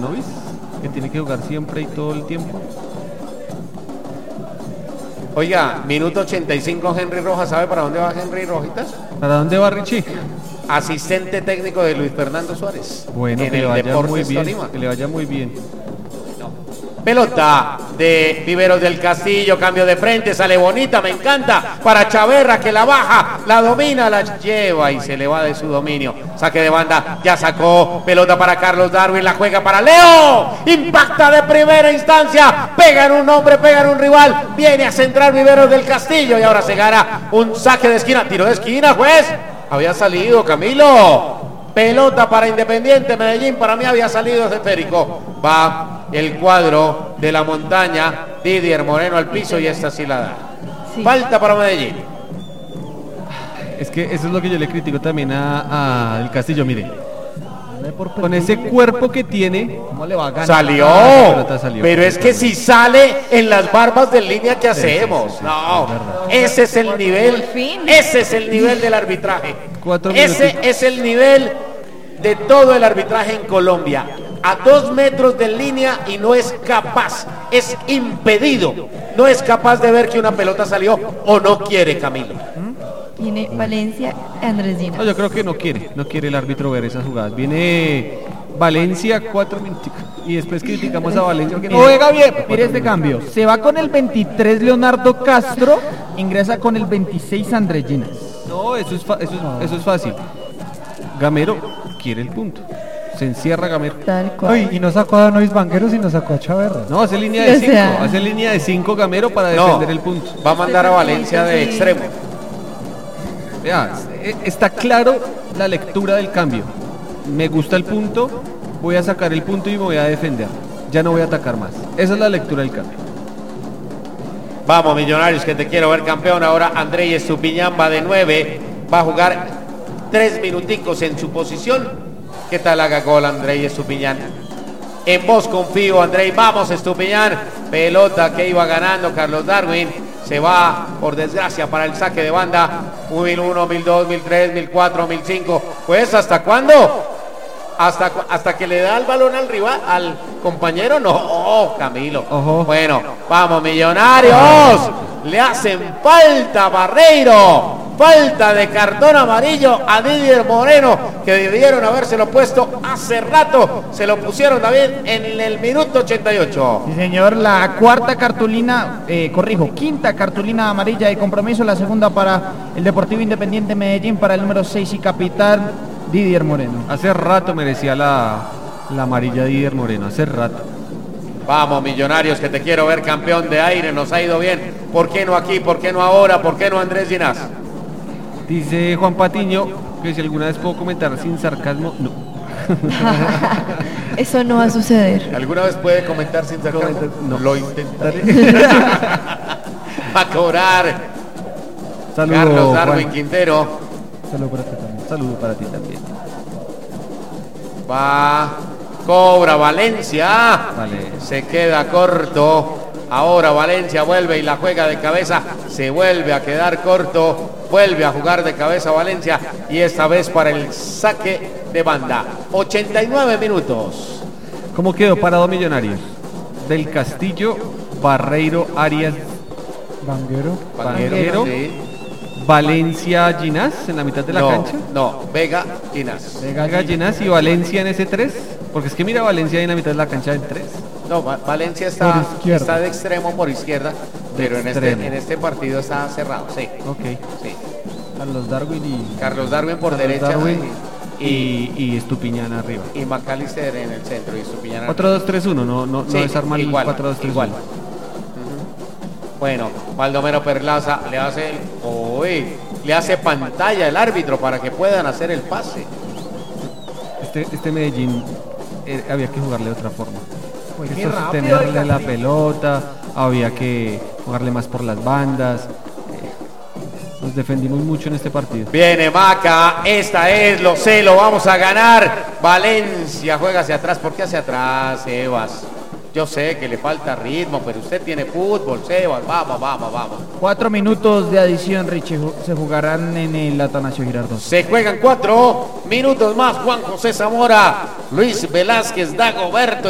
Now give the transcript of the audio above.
¿no ves? Que tiene que jugar siempre y todo el tiempo. Oiga, minuto 85, Henry Rojas. ¿Sabe para dónde va Henry Rojitas? ¿Para dónde va Richie? Asistente técnico de Luis Fernando Suárez. Bueno, en que le el vaya Deportes muy bien, Tolima. que le vaya muy bien. Pelota de Viveros del Castillo, cambio de frente, sale bonita, me encanta, para Chaverra que la baja, la domina, la lleva y se le va de su dominio. Saque de banda, ya sacó, pelota para Carlos Darwin, la juega para Leo, impacta de primera instancia, pega en un hombre, pega en un rival, viene a centrar Viveros del Castillo y ahora se gana un saque de esquina, tiro de esquina, juez, había salido Camilo. Pelota para Independiente Medellín, para mí había salido ese esférico. Va el cuadro de la montaña, Didier Moreno al piso y esta sí la da. Sí. Falta para Medellín. Es que eso es lo que yo le critico también a El Castillo, mire. Con ese cuerpo que tiene, ¿cómo le va a ganar? Salió, pero es que si sale en las barbas de línea que hacemos. Sí, no, ese es el nivel, ese es el nivel del arbitraje. Ese es el nivel de todo el arbitraje en Colombia. A 2 metros de línea y no es capaz, es impedido, no es capaz de ver que una pelota salió o no quiere, Camilo. Viene Valencia, Andrés Ginas. No, yo creo que no quiere el árbitro ver esas jugadas. Viene Valencia 4 minutos y después criticamos a Valencia que no juega bien. Mire este cambio, se va con el 23 Leonardo Castro, ingresa con el 26 Andrés Ginas. No, eso es fácil. Gamero quiere el punto. Se encierra Gamero. Uy, y no sacó a Danois Vangueros y no sacó a Chaverra. No, hace línea de 5. Hace línea de 5 Gamero para defender el punto. Va a mandar a Valencia de extremo. Vea, está claro la lectura del cambio. Me gusta el punto, voy a sacar el punto y me voy a defender. Ya no voy a atacar más. Esa es la lectura del cambio. Vamos, Millonarios, que te quiero ver campeón. Ahora Andrei Estupiñán va de 9. Va a jugar 3 minuticos en su posición. ¿Qué tal haga gol Andrei Estupiñán? En vos confío, Andrei. Vamos, Estupiñán. Pelota que iba ganando Carlos Darwin. Se va, por desgracia, para el saque de banda. 1001, 1002, 1003, 1004, 1005. Pues, ¿hasta cuándo? ¿Hasta que le da el balón al rival, al compañero? No, Camilo. Ojo. Bueno, vamos, Millonarios. Le hacen falta Barreiro. Falta de cartón amarillo a Didier Moreno, que debieron habérselo puesto hace rato. Se lo pusieron también en el minuto 88. Sí, señor, la cuarta cartulina, quinta cartulina amarilla de compromiso, la segunda para el Deportivo Independiente Medellín, para el número 6 y capitán Didier Moreno. Hace rato merecía la amarilla Didier Moreno, hace rato. Vamos, Millonarios, que te quiero ver campeón de aire, nos ha ido bien. ¿Por qué no aquí? ¿Por qué no ahora? ¿Por qué no Andrés Ginas? Dice Juan Patiño que si alguna vez puedo comentar sin sarcasmo, no. Eso no va a suceder. ¿Alguna vez puede comentar sin sarcasmo? No. Lo intentaré. Va a cobrar Saludo, Carlos Darwin Juan. Quintero. Saludo para ti también. Saludo para ti también. Cobra Valencia. Vale. Se queda corto. Ahora Valencia vuelve y la juega de cabeza. Se vuelve a quedar corto. Vuelve a jugar de cabeza Valencia. Y esta vez para el saque de banda. 89 minutos. ¿Cómo quedó parado Millonarios? Del Castillo, Barreiro, Arias, Vanguero, sí. Valencia, Ginás en la mitad de la cancha. No, Vega, Ginás. Vega, Ginás y Valencia en ese 3. Porque es que mira, Valencia en la mitad de la cancha en 3. No, Valencia está de extremo por izquierda, pero en este partido está cerrado, sí. Ok. Sí. Carlos Darwin por derecha y Estupiñán arriba. Y McAllister en el centro y Estupiñán arriba. 4-2-3-1, no sí, desarma el 4-2-3-1. Igual. Bueno, Baldomero Perlaza le hace pantalla el árbitro para que puedan hacer el pase. Este Medellín había que jugarle de otra forma. Tenerle la pelota, había que jugarle más por las bandas. Nos defendimos mucho en este partido. Viene Maca, esta es, lo vamos a ganar. Valencia juega hacia atrás. ¿Por qué hacia atrás, Sebas? Yo sé que le falta ritmo, pero usted tiene fútbol, Sebas. Vamos. 4 minutos de adición, Richie, se jugarán en el Atanasio Girardot. Se juegan 4 minutos más. Juan José Zamora, Luis Velázquez, Dagoberto.